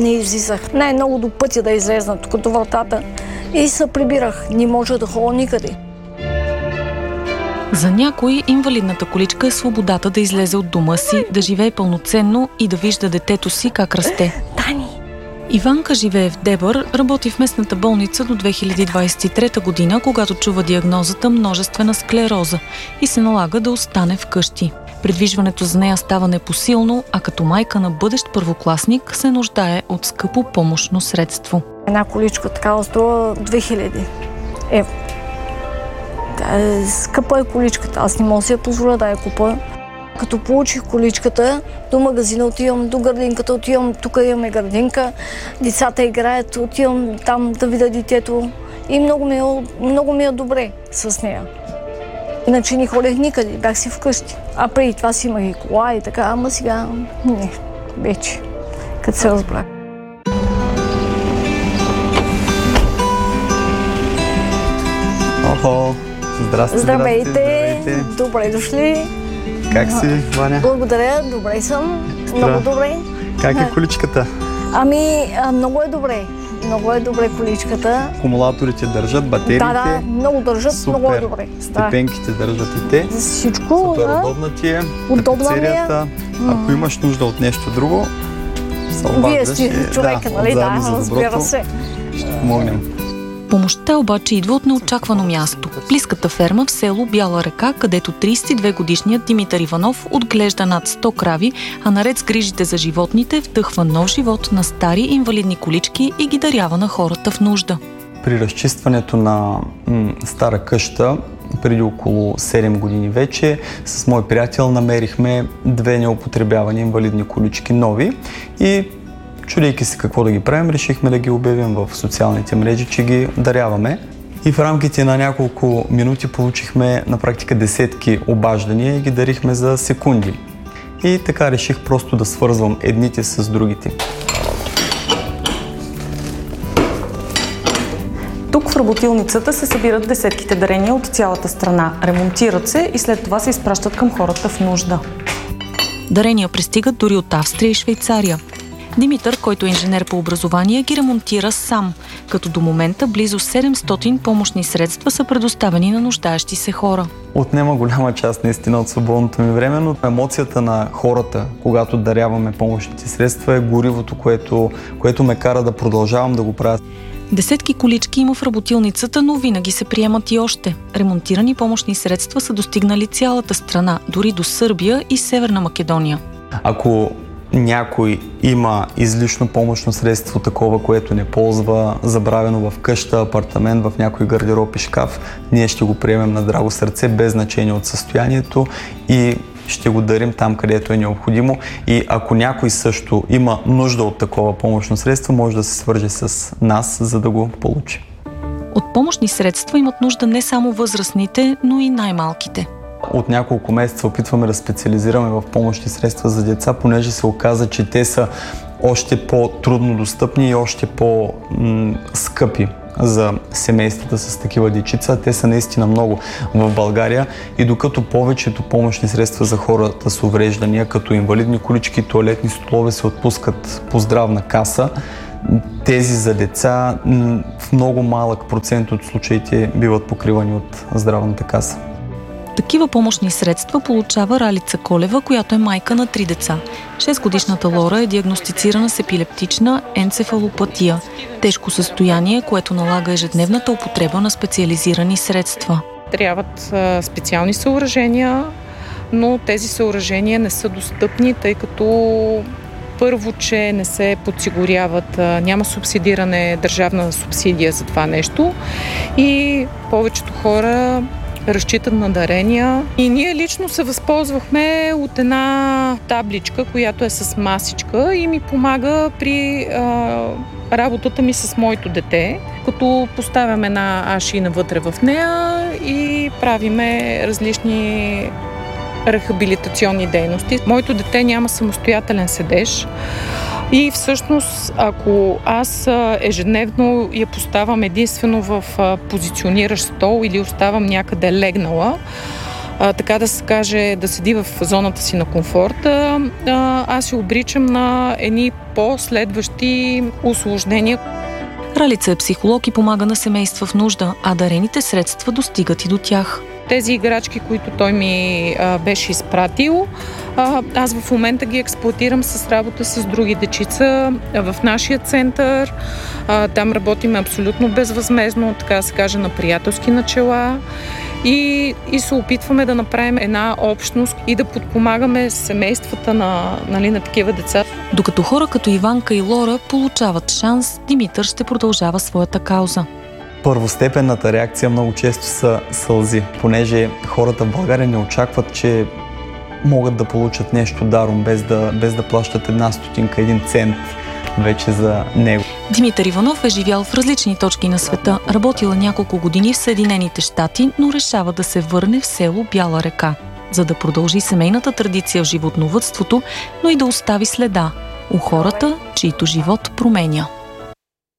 не излизах. Най-много до пътя да излезна тук до вратата и се прибирах. Не може да ходя никъде. За някой инвалидната количка е свободата да излезе от дома си, да живее пълноценно и да вижда детето си как расте. Тани! Иванка живее в Дебър, работи в местната болница до 2023 година, когато чува диагнозата множествена склероза и се налага да остане вкъщи. Придвижването за нея става непосилно, а като майка на бъдещ първокласник се нуждае от скъпо помощно средство. Една количка такава струва 2000 евро. Скъпа е количката. Аз не мога да си я позволя да я купа. Като получих количката, до магазина отивам, до градинката отивам, тук имаме градинка, децата играят, отивам там да видя детето и много ми е добре с нея. Иначе не ходех никъде, бях си вкъщи. А преди това си имах и кола и така, ама сега не, вече, като се разбрах. Охо! Здрасти, Здравейте! Добре дошли! Как си, Ваня? Благодаря, добре съм. Много добре. Как е количката? Много е добре. Много е добре количката. Акумулаторите държат, батериите. Да, много държат, супер. много е добре. Степенките държат и те. Всичко. Супер удобна ти е. Тапицерията. Ако имаш нужда от нещо друго, се обаждаш. Вие сте човека, нали? Да, разбира се. Ще помогнем. Помощта обаче идва от неочаквано място. Близката ферма в село Бяла река, където 32-годишният Димитър Иванов отглежда над 100 крави, а наред с грижите за животните вдъхва нов живот на стари инвалидни колички и ги дарява на хората в нужда. При разчистването на стара къща, преди около 7 години вече, с мой приятел намерихме 2 неупотребявани инвалидни колички нови и чудейки се какво да ги правим, решихме да ги обявим в социалните мрежи, че ги даряваме. И в рамките на няколко минути получихме на практика десетки обаждания и ги дарихме за секунди. И така реших просто да свързвам едните с другите. Тук в работилницата се събират десетките дарения от цялата страна. Ремонтират се и след това се изпращат към хората в нужда. Дарения пристигат дори от Австрия и Швейцария. Димитър, който е инженер по образование, ги ремонтира сам, като до момента близо 700 помощни средства са предоставени на нуждаещи се хора. Отнема голяма част наистина от свободното ми време, но емоцията на хората, когато даряваме помощните средства, е горивото, което ме кара да продължавам да го правя. Десетки колички има в работилницата, но винаги се приемат и още. Ремонтирани помощни средства са достигнали цялата страна, дори до Сърбия и Северна Македония. Ако някой има излишно помощно средство, такова, което не ползва, забравено в къща, апартамент, в някой гардероб и шкаф, ние ще го приемем на драго сърце, без значение от състоянието и ще го дарим там, където е необходимо. И ако някой също има нужда от такова помощно средство, може да се свърже с нас, за да го получи. От помощни средства имат нужда не само възрастните, но и най-малките. От няколко месеца опитваме да специализираме в помощни средства за деца, понеже се оказа, че те са още по-трудно достъпни и още по-скъпи за семействата с такива дечица. Те са наистина много в България и докато повечето помощни средства за хората с увреждания, като инвалидни колички, тоалетни столове се отпускат по здравна каса, тези за деца в много малък процент от случаите биват покривани от здравната каса. Такива помощни средства получава Ралица Колева, която е майка на 3 деца. 6-годишната Лора е диагностицирана с епилептична енцефалопатия. Тежко състояние, което налага ежедневната употреба на специализирани средства. Трябват специални съоръжения, но тези съоръжения не са достъпни, тъй като първо, че не се подсигуряват, няма субсидиране, държавна субсидия за това нещо и повечето хора разчитат на дарения. И ние лично се възползвахме от една табличка, която е с масичка и ми помага при работата ми с моето дете, като поставям една ашина вътре в нея и правиме различни рехабилитационни дейности. Моето дете няма самостоятелен седеж и всъщност, ако аз ежедневно я поставям единствено в позициониращ стол или оставам някъде легнала, така да се каже, да седи в зоната си на комфорта, аз се обричам на едни последващи усложнения. Ралица е психолог и помага на семейства в нужда, а дарените средства достигат и до тях. Тези играчки, които той ми беше изпратил, аз в момента ги експлоатирам с работа с други дечица в нашия център. Там работим абсолютно безвъзмездно, така да се каже, на приятелски начала. И се опитваме да направим една общност и да подпомагаме семействата на такива деца. Докато хора като Иванка и Лора получават шанс, Димитър ще продължава своята кауза. Първостепенната реакция много често са сълзи, понеже хората в България не очакват, че могат да получат нещо даром, без да плащат една стотинка, 1 цент вече за него. Димитър Иванов е живял в различни точки на света, работил няколко години в Съединените щати, но решава да се върне в село Бяла река, за да продължи семейната традиция в животновъдството, но и да остави следа у хората, чието живот променя.